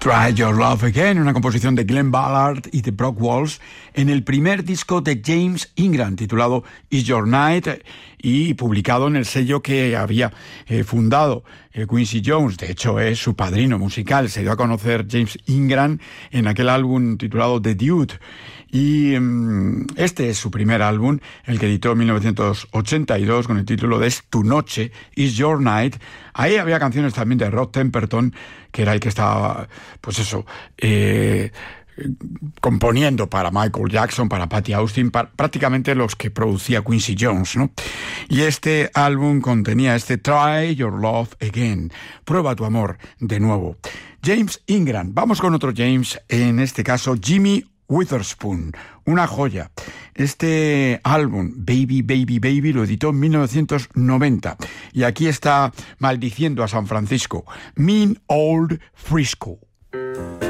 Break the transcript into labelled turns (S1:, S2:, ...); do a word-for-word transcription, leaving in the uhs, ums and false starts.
S1: Try Your Love Again, una composición de Glenn Ballard y de Brock Walsh en el primer disco de James Ingram, titulado It's Your Night, y publicado en el sello que había eh, fundado eh, Quincy Jones. De hecho, es su padrino musical. Se dio a conocer James Ingram en aquel álbum titulado The Dude. Y um, este es su primer álbum, el que editó en mil novecientos ochenta y dos con el título de Es tu noche, It's Your Night. Ahí había canciones también de Rod Temperton, que era el que estaba, pues eso, eh, componiendo para Michael Jackson, para Patti Austin, para, prácticamente los que producía Quincy Jones, ¿no? Y este álbum contenía este Try Your Love Again, prueba tu amor de nuevo. James Ingram, vamos con otro James, en este caso Jimmy Witherspoon, una joya. Este álbum, Baby, Baby, Baby, lo editó en mil novecientos noventa. Y aquí está maldiciendo a San Francisco. Mean Old Frisco.